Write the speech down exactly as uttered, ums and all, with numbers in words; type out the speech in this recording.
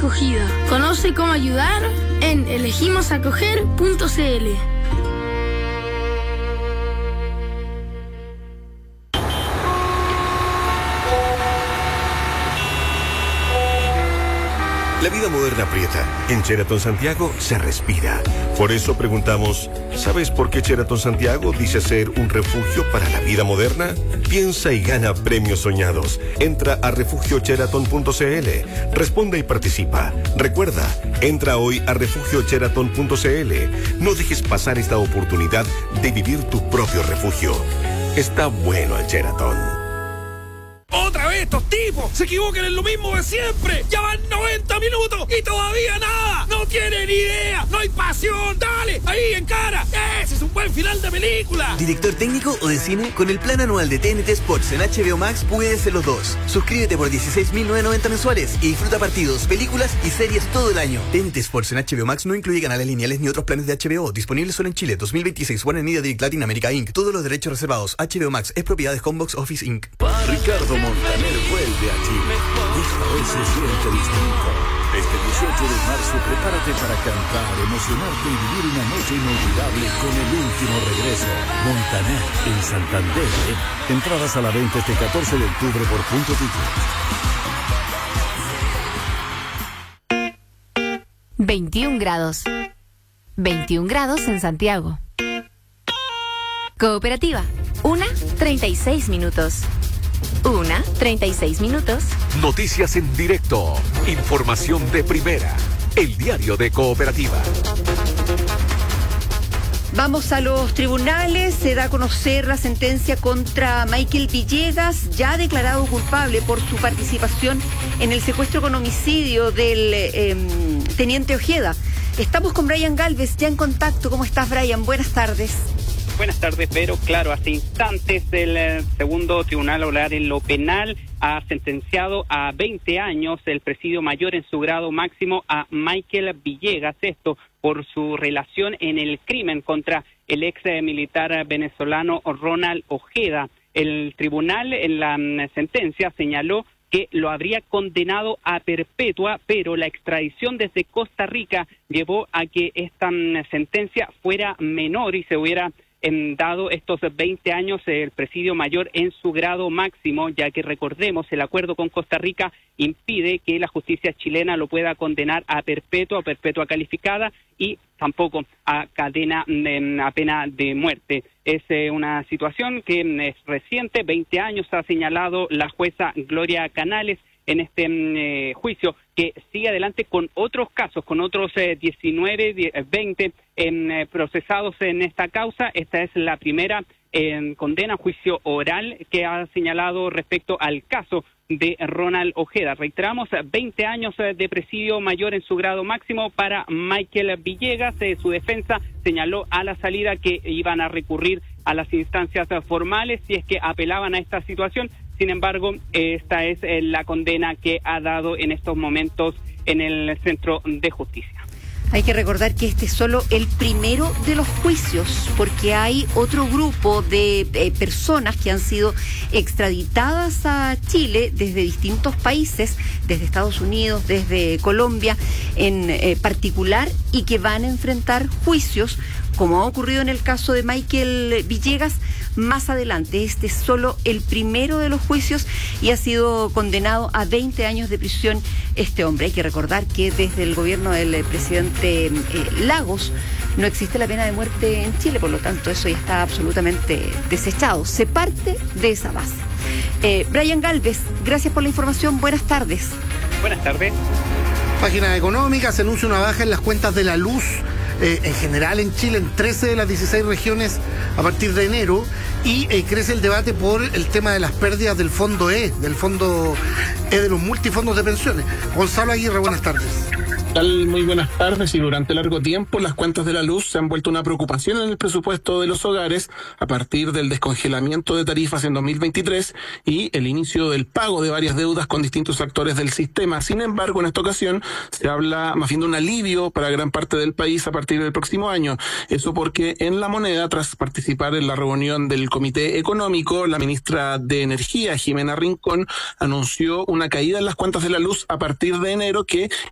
acogida. Conoce cómo ayudar en elegimos acoger punto c l. La vida moderna aprieta. En Sheraton Santiago se respira. Por eso preguntamos, ¿sabes por qué Sheraton Santiago dice ser un refugio para la vida moderna? Piensa y gana premios soñados. Entra a refugio sheraton punto c l. Responde y participa. Recuerda, entra hoy a refugio sheraton punto c l. No dejes pasar esta oportunidad de vivir tu propio refugio. Está bueno el Sheraton. ¡Otra vez estos tipos! ¡Se equivocan en lo mismo de siempre! ¡Ya van noventa minutos y todavía nada! ¡No tienen idea! ¡No hay pasión! ¡Dale! ¡Ahí, en cara! ¡Ese es un buen final de película! ¿Director técnico o de cine? Con el plan anual de T N T Sports en H B O Max puedes ser los dos. Suscríbete por dieciséis mil novecientos noventa mensuales y disfruta partidos, películas y series todo el año. T N T Sports en H B O Max no incluye canales lineales ni otros planes de H B O. Disponibles solo en Chile. dos mil veintiséis. Warner Media Direct Latin America incorporated. Todos los derechos reservados. H B O Max es propiedad de Homebox Office incorporated. Ricardo Montaner vuelve a Chile. Esta vez se siente distinto. Este dieciocho de marzo prepárate para cantar, emocionarte y vivir una noche inolvidable con el último regreso. Montaner en Santander. ¿eh? Entradas a la venta este catorce de octubre por Punto Ticket. veintiún grados. veintiún grados en Santiago. Cooperativa. Una, treinta y seis minutos. Una, treinta y seis minutos. Noticias en directo. Información de primera. El diario de Cooperativa. Vamos a los tribunales. Se da a conocer la sentencia contra Michael Villegas, ya declarado culpable por su participación en el secuestro con homicidio del eh, teniente Ojeda. Estamos con Brian Galvez, ya en contacto. ¿Cómo estás, Brian? Buenas tardes. Buenas tardes, pero claro, hace instantes el eh, segundo tribunal oral en lo penal ha sentenciado a veinte años el presidio mayor en su grado máximo a Michael Villegas, esto por su relación en el crimen contra el ex militar venezolano Ronald Ojeda. El tribunal en la um, sentencia señaló que lo habría condenado a perpetua, pero la extradición desde Costa Rica llevó a que esta um, sentencia fuera menor y se hubiera En dado estos veinte años el presidio mayor en su grado máximo, ya que recordemos el acuerdo con Costa Rica impide que la justicia chilena lo pueda condenar a perpetua o perpetua calificada y tampoco a cadena, a pena de muerte. Es eh, una situación que es reciente, veinte años ha señalado la jueza Gloria Canales en este eh, juicio, que sigue adelante con otros casos, con otros eh, diecinueve, veinte eh, procesados en esta causa. Esta es la primera eh, condena, juicio oral que ha señalado respecto al caso de Ronald Ojeda. Reiteramos, veinte años de presidio mayor en su grado máximo para Michael Villegas. Eh, su defensa señaló a la salida que iban a recurrir a las instancias formales si es que apelaban a esta situación. Sin embargo, esta es la condena que ha dado en estos momentos en el Centro de Justicia. Hay que recordar que este es solo el primero de los juicios, porque hay otro grupo de eh, personas que han sido extraditadas a Chile desde distintos países, desde Estados Unidos, desde Colombia en eh, particular, y que van a enfrentar juicios, como ha ocurrido en el caso de Michael Villegas, más adelante. Este es solo el primero de los juicios y ha sido condenado a veinte años de prisión este hombre. Hay que recordar que desde el gobierno del presidente eh, Lagos no existe la pena de muerte en Chile, por lo tanto eso ya está absolutamente desechado. Se parte de esa base. Eh, Brian Galvez, gracias por la información. Buenas tardes. Buenas tardes. Página económica, se anuncia una baja en las cuentas de la luz. Eh, en general en Chile, en trece de las dieciséis regiones a partir de enero, y eh, crece el debate por el tema de las pérdidas del fondo E, del fondo E de los multifondos de pensiones. Gonzalo Aguirre, buenas tardes. tal? Muy buenas tardes. Y durante largo tiempo las cuentas de la luz se han vuelto una preocupación en el presupuesto de los hogares a partir del descongelamiento de tarifas en dos mil veintitrés y el inicio del pago de varias deudas con distintos actores del sistema. Sin embargo, en esta ocasión se habla más bien de un alivio para gran parte del país a partir del próximo año. Eso porque en La Moneda, tras participar en la reunión del Comité Económico, la ministra de Energía, Jimena Rincón, anunció una caída en las cuentas de la luz a partir de enero que